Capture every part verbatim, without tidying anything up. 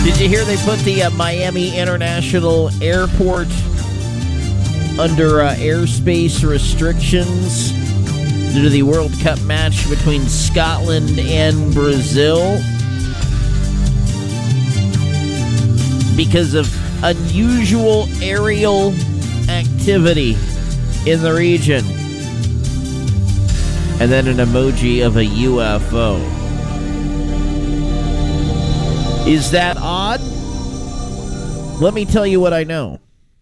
Did you hear they put the uh, Miami International Airport under uh, airspace restrictions due to the World Cup match between Scotland and Brazil because of unusual aerial activity in the region? And then an emoji of a U F O. Is that odd? Let me tell you what I know.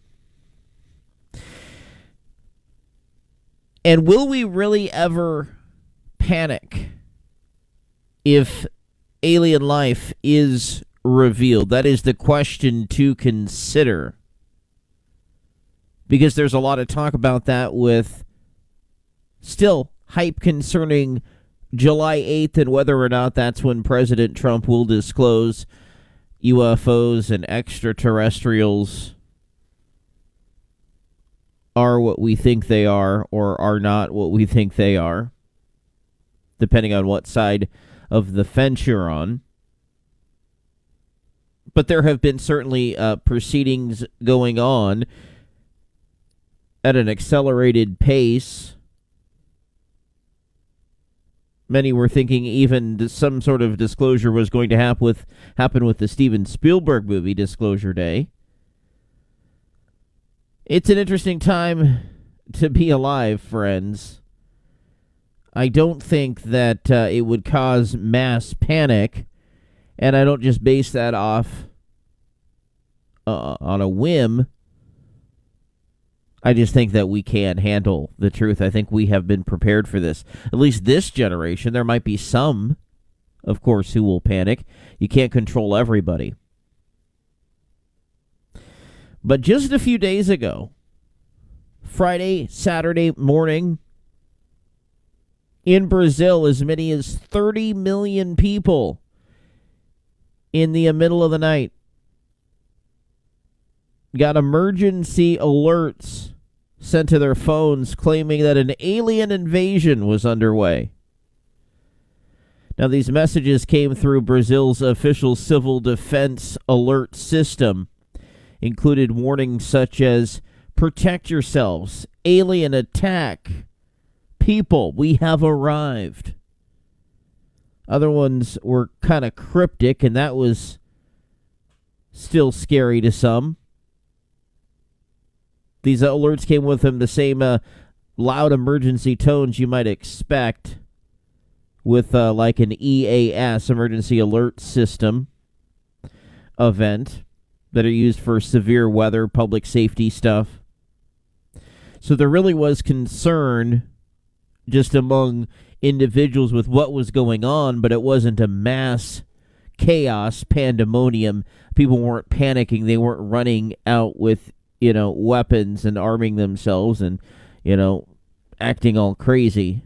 And will we really ever panic if alien life is revealed? That is the question to consider. Because there's a lot of talk about that, with still hype concerning July eighth and whether or not that's when President Trump will disclose U F Os and extraterrestrials are what we think they are or are not what we think they are, depending on what side of the fence you're on. But there have been certainly uh, proceedings going on at an accelerated pace. Many were thinking even some sort of disclosure was going to happen with, happen with the Steven Spielberg movie, Disclosure Day. It's an interesting time to be alive, friends. I don't think that uh, it would cause mass panic, and I don't just base that off uh, on a whim. I just think that we can handle the truth. I think we have been prepared for this. At least this generation. There might be some, of course, who will panic. You can't control everybody. But just a few days ago, Friday, Saturday morning, in Brazil, as many as thirty million people in the middle of the night got emergency alerts sent to their phones claiming that an alien invasion was underway. Now, these messages came through Brazil's official civil defense alert system, included warnings such as, "Protect yourselves, alien attack, people, we have arrived." Other ones were kind of cryptic, and that was still scary to some. These alerts came with them the same uh, loud emergency tones you might expect with uh, like an E A S, Emergency Alert System event, that are used for severe weather, public safety stuff. So there really was concern just among individuals with what was going on, but it wasn't a mass chaos, pandemonium. People weren't panicking. They weren't running out with, you know, weapons and arming themselves and, you know, acting all crazy.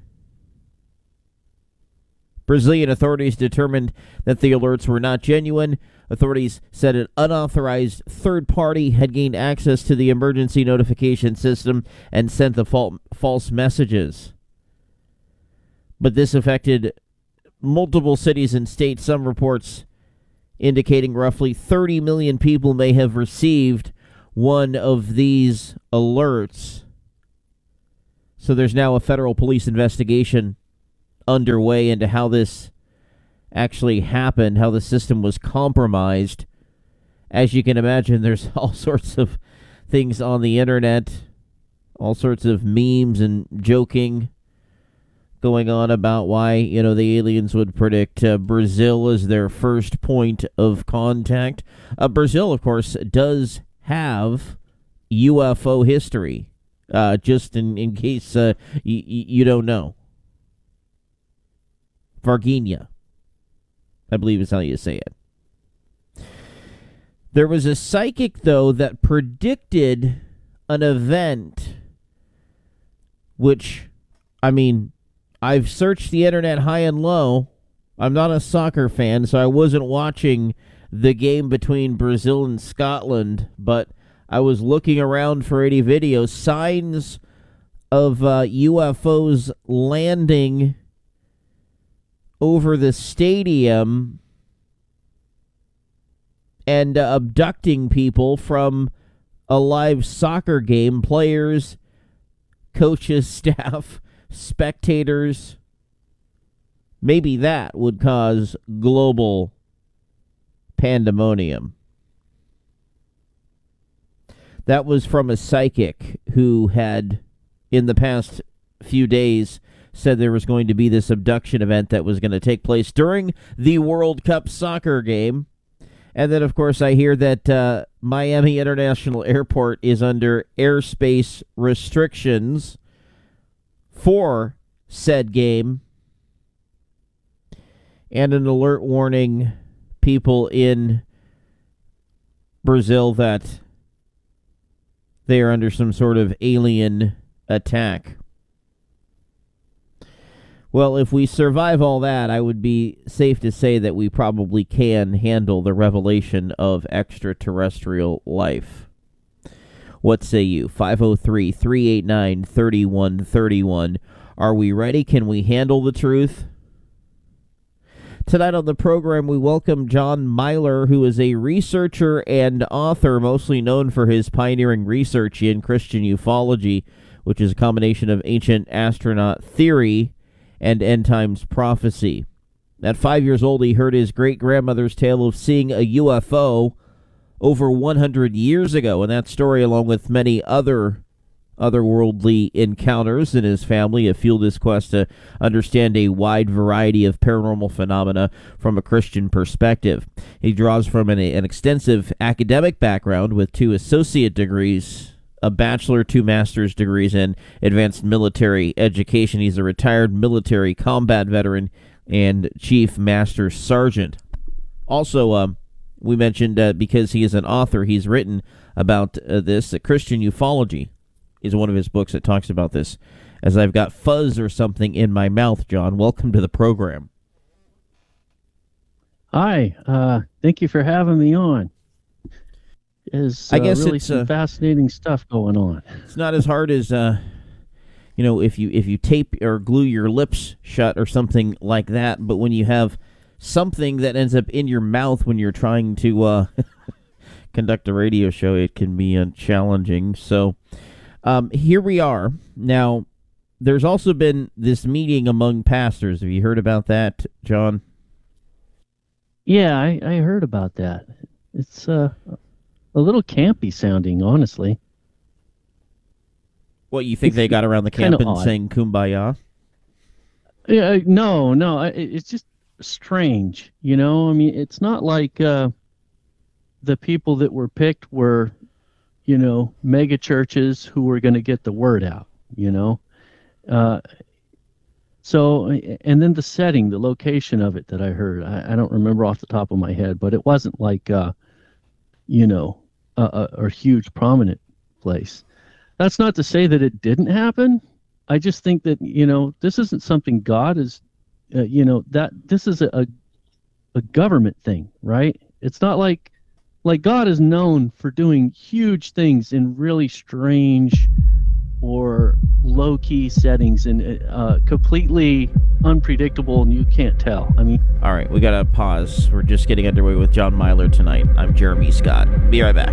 Brazilian authorities determined that the alerts were not genuine. Authorities said an unauthorized third party had gained access to the emergency notification system and sent the fal- false messages. But this affected multiple cities and states. Some reports indicating roughly thirty million people may have received one of these alerts. So there's now a federal police investigation underway into how this actually happened, how the system was compromised. As you can imagine, there's all sorts of things on the internet, all sorts of memes and joking going on about why, you know, the aliens would predict uh, Brazil as their first point of contact. Uh, Brazil, of course, does have U F O history, uh, just in, in case uh, y- y- you don't know. Varginha, I believe is how you say it. There was a psychic, though, that predicted an event which, I mean, I've searched the internet high and low. I'm not a soccer fan, so I wasn't watching the game between Brazil and Scotland, but I was looking around for any videos, signs of uh, U F Os landing over the stadium, and uh, abducting people from a live soccer game, players, coaches, staff, spectators. Maybe that would cause global pandemonium. That was from a psychic who had, in the past few days, said there was going to be this abduction event that was going to take place during the World Cup soccer game. And then, of course, I hear that uh, Miami International Airport is under airspace restrictions for said game. And an alert warning people in Brazil that they are under some sort of alien attack. Well, if we survive all that, I would be safe to say that we probably can handle the revelation of extraterrestrial life. What say you? five oh three, three eight nine, three one three one. Are we ready? Can we handle the truth? Tonight on the program, we welcome John Myler, who is a researcher and author, mostly known for his pioneering research in Christian ufology, which is a combination of ancient astronaut theory and end times prophecy. At five years old, he heard his great-grandmother's tale of seeing a U F O over one hundred years ago, and that story, along with many other otherworldly encounters in his family, have fueled his quest to understand a wide variety of paranormal phenomena from a Christian perspective. He draws from an, an extensive academic background with two associate degrees, a bachelor, two master's degrees, and advanced military education. He's a retired military combat veteran and chief master sergeant. Also, um, we mentioned uh, because he is an author, he's written about uh, this. Uh, Christian Ufology is one of his books that talks about this. As I've got fuzz or something in my mouth, John, welcome to the program. Hi, uh, thank you for having me on. Is uh, I guess really it's some uh, fascinating stuff going on. It's not as hard as uh, you know, if you if you tape or glue your lips shut or something like that. But when you have something that ends up in your mouth when you're trying to uh, conduct a radio show, it can be uh, challenging. So um, here we are now. There's also been this meeting among pastors. Have you heard about that, John? Yeah, I, I heard about that. It's uh. a little campy sounding, honestly. What, you think they got around the camp and sang Kumbaya? Yeah, no, no, it's just strange, you know? I mean, it's not like uh, the people that were picked were, you know, mega churches who were going to get the word out, you know? Uh, so, and then the setting, the location of it that I heard, I, I don't remember off the top of my head, but it wasn't like, uh, you know, a, a, a huge prominent place. That's not to say that it didn't happen. I just think that, you know, this isn't something God is, uh, you know, that this is a, a government thing, right? It's not like, like God is known for doing huge things in really strange or low-key settings and uh, completely unpredictable, and you can't tell. I mean, all right, we gotta pause. We're just getting underway with John Myler tonight. I'm Jeremy Scott. Be right back.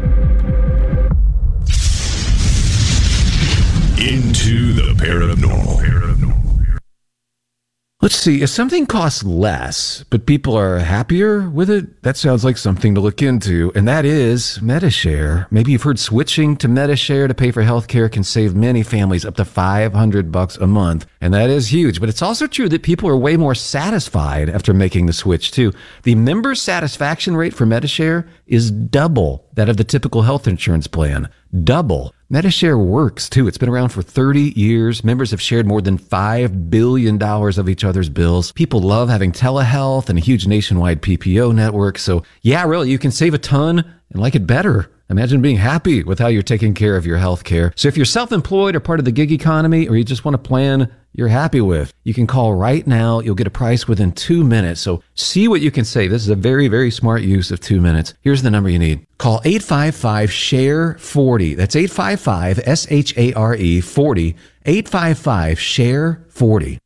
Into the paranormal. paranormal. Let's see, if something costs less, but people are happier with it, that sounds like something to look into, and that is Medi-Share. Maybe you've heard switching to Medi-Share to pay for healthcare can save many families up to five hundred bucks a month, and that is huge. But it's also true that people are way more satisfied after making the switch, too. The member satisfaction rate for Medi-Share is double that of the typical health insurance plan. Double. Medi-Share works, too. It's been around for thirty years. Members have shared more than five billion dollars of each other's bills. People love having telehealth and a huge nationwide P P O network. So, yeah, really, you can save a ton and like it better. Imagine being happy with how you're taking care of your health care. So if you're self-employed or part of the gig economy, or you just want a plan you're happy with, you can call right now. You'll get a price within two minutes. So see what you can save. This is a very, very smart use of two minutes. Here's the number you need. Call eight five five, S H A R E, forty. That's eight five five, S H A R E, forty. eight five five, S H A R E, forty.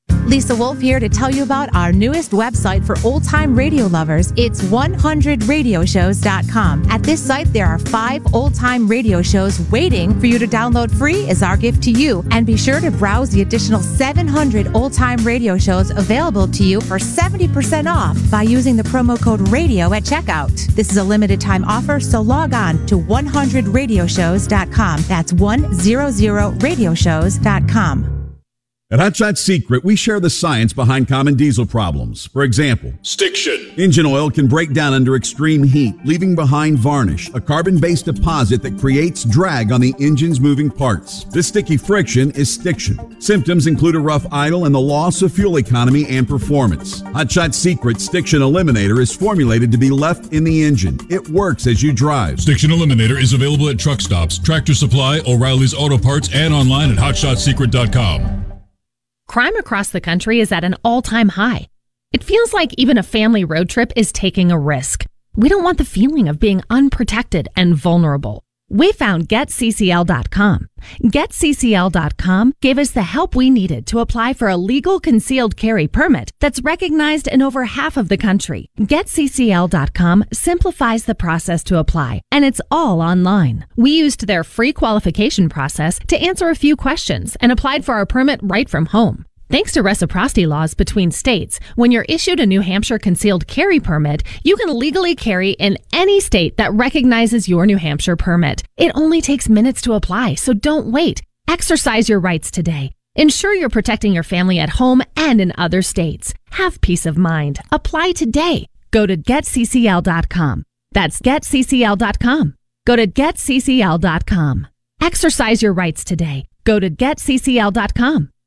Lisa Wolf here to tell you about our newest website for old-time radio lovers. It's one hundred radio shows dot com. At this site, there are five old-time radio shows waiting for you to download free as our gift to you. And be sure to browse the additional seven hundred old-time radio shows available to you for seventy percent off by using the promo code RADIO at checkout. This is a limited time offer, so log on to one hundred radio shows dot com. That's one hundred radio shows dot com. At Hot Shot Secret, we share the science behind common diesel problems. For example, Stiction. Engine oil can break down under extreme heat, leaving behind varnish, a carbon-based deposit that creates drag on the engine's moving parts. This sticky friction is stiction. Symptoms include a rough idle and the loss of fuel economy and performance. Hot Shot Secret Stiction Eliminator is formulated to be left in the engine. It works as you drive. Stiction Eliminator is available at truck stops, Tractor Supply, O'Reilly's Auto Parts, and online at hot shot secret dot com. Crime across the country is at an all-time high. It feels like even a family road trip is taking a risk. We don't want the feeling of being unprotected and vulnerable. We found get C C L dot com. get C C L dot com gave us the help we needed to apply for a legal concealed carry permit that's recognized in over half of the country. get C C L dot com simplifies the process to apply, and it's all online. We used their free qualification process to answer a few questions and applied for our permit right from home. Thanks to reciprocity laws between states, when you're issued a New Hampshire concealed carry permit, you can legally carry in any state that recognizes your New Hampshire permit. It only takes minutes to apply, so don't wait. Exercise your rights today. Ensure you're protecting your family at home and in other states. Have peace of mind. Apply today. Go to get C C L dot com. That's get C C L dot com. Go to get C C L dot com. Exercise your rights today. Go to get C C L dot com.